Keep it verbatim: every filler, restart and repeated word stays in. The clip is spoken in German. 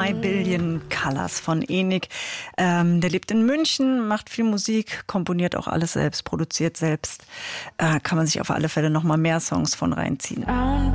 My Billion Colors von Enik. Ähm, der lebt in München, macht viel Musik, komponiert auch alles selbst, produziert selbst. Äh, kann man sich auf alle Fälle noch mal mehr Songs von reinziehen.